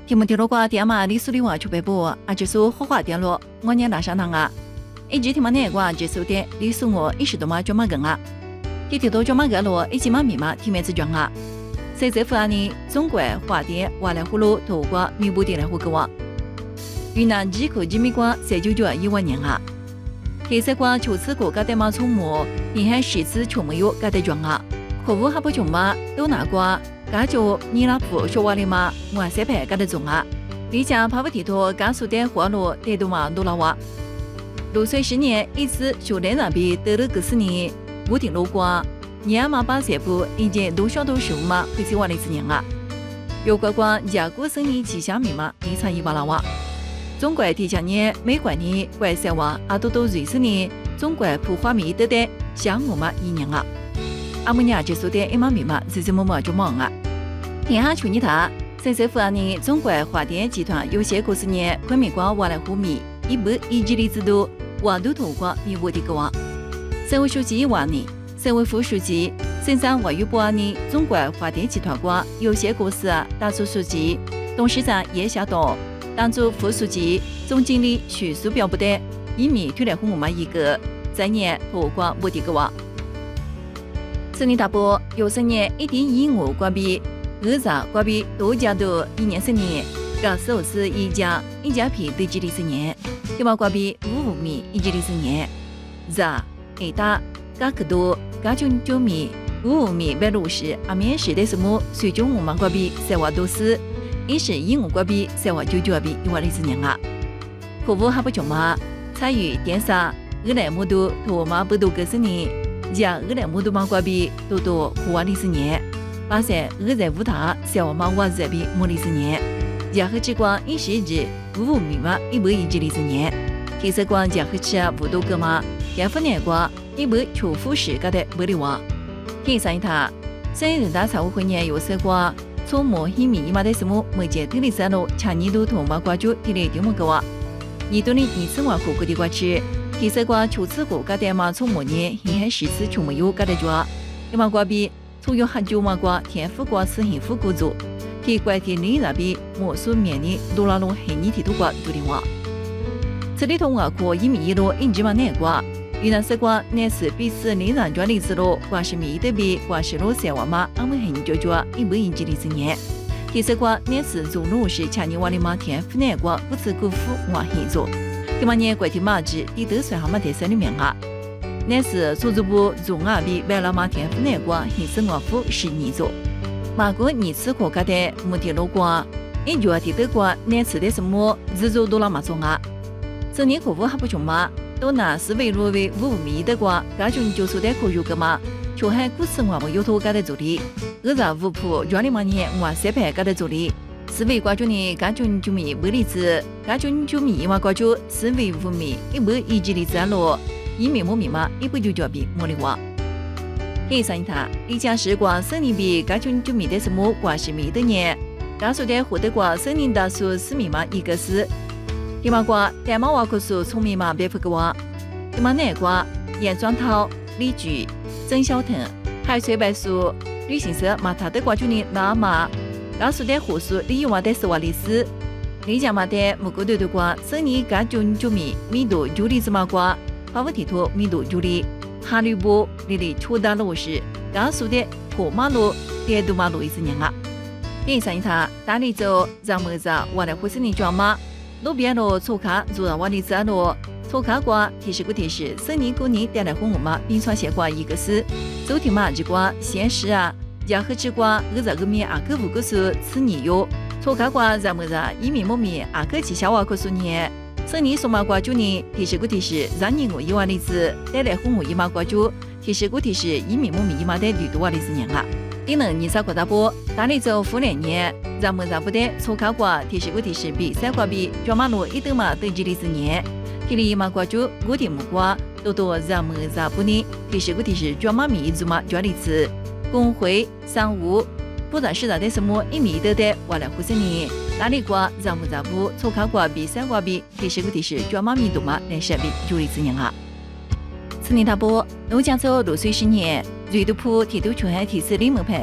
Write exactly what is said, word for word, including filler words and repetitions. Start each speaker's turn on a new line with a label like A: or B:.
A: 题目提了过电嘛，李苏的话就被捕啊，就是火化电路，我念大上堂啊。一直题嘛那个就是的，李苏我一时多嘛就嘛更啊。提提到就嘛个了，一起嘛密码题面子讲啊。谁政府啊呢？中国华电瓦来葫芦透过密布的来胡个哇。云南吉口吉米瓜三九九一万年啊。黑色瓜求此国家的嘛从木，你还十次穷没有家的讲啊。可无还不穷嘛，都拿瓜。家就你那副说话的嘛，我三排家的种啊。李家怕不提托甘肃的花路得多嘛多了哇。六岁十年一次学的那边得了个四年，不停路过。你嘛把这部已经多少多数嘛，会起话的子年啊。有关关家国生意气象密码，一场一把了哇。中国提前年美国呢，怪塞话阿多多瑞士呢，中国普华密得的项目嘛一年啊。阿姆尼亚结束的一码密码，日日么么就忙啊。天下去你他，省政府呢，中国华电集团有限公司呢，昆明瓜瓦来湖米，一百一级的制度，瓦都透过密布的个哇。省委书记话呢，省委副书记、省长外语部呢，中国华电集团瓜有限公司党组书记、董事长叶晓东、党组副书记、总经理徐书标不得，一米推来红木嘛一个，在年透过目的个哇。省里大波有十年一点一五关闭，二十关闭多家都一年十年，个首是一家一家皮得几的十年，第二关闭五五米一级的十年，热一打加克多加九九米五五米百六十阿面是的什么水中五万关闭三万多四，一是一五关闭三万九九比一万的十年啊，客户还不穷嘛，参与电商二来木都托马不多个十年。将二来木都马关闭多多户外的十年，八三二在五塔小王马瓦热比木的十年，将和之光一十日五五米嘛一百一级的十年，天色光将和吃五多个嘛，天府年光一百求富士个的没的话，天上一塔，省人大常委会年有说过，从莫黑米嘛的什么没见特里山路强尼都同马关注提来丢么个话，你都的你生活苦苦的过去。提色瓜求此国家的嘛从末年现还十次穷没有家的抓，一嘛瓜比从有很久嘛瓜天府瓜是幸福国族，提怪提你那边莫数面临多拉龙黑泥提土瓜多的话，这里头啊过一米一路一直嘛难瓜，云南色瓜乃是彼此你让抓的之路，瓜是米的比瓜是路三万嘛，俺们很久就一百一级的十年，提色瓜乃是中路是强尼瓦的嘛天府难瓜不知辜负我很做。第八年国体马子第得算哈马特色里面啊，乃是苏州部中亚比白拉马天府南瓜很生活府十年做，马国二次国家的目的路瓜，一句话提得过乃是的什么日做多拉马中啊，这年客户还不穷嘛，都拿思维路为五米的瓜，家中就说的可有个嘛，却还股市我们有头家的助理，二十五铺专利嘛年我三排家的助理。思维挂住呢，家中就米没例子，家中就米嘛挂住思维五米一百一级的子路，一米木米嘛一百九九比莫里话。黑上一塔，一家是挂森林比家中就米的什么挂是米的年，家属的获得挂森林大数四米嘛一个是，第嘛挂代码瓦克数聪明嘛别不个话，第嘛内挂严庄涛、李菊、曾小腾、海水白树、旅行社嘛他的挂住呢那嘛。老苏的护树利用我的是瓦历史，李家嘛的木古豆的瓜，生理家中就米密度九厘子嘛瓜，花乌地图密度九厘，哈吕布里里出大路是，老苏的过马路连度马路一十年啊。第三一塔大理州让么子我来护士你装嘛，路边路错卡做了瓦历史路，错卡瓜提示个提示，生理过年带来红木嘛，并传写瓜一个是，周天嘛这瓜现实啊。家和吃瓜二十个米阿克五个数此年有，错卡瓜咱们让一米木米阿克七小瓦克数年，生理数码瓜九年提示个提示让你我一万例子带来红木一码瓜九提示个提示一米木米一码的绿度瓦例子年啊，第能二三个大波大理州富年年咱们让不得错卡瓜提示个提示比三瓜比转马路一等嘛等级例子年，提里一码瓜九我的木瓜多多咱们让不呢提示个提示转马米一组嘛转例子。工会、商务、不然是的什么一米多的，我来护士你。哪里瓜让不让不？错卡瓜比三瓜比，提示个提示，专马密度嘛，来设备有利子年啊。此年大波，怒江州六岁十年，瑞都铺铁都全海提示李门牌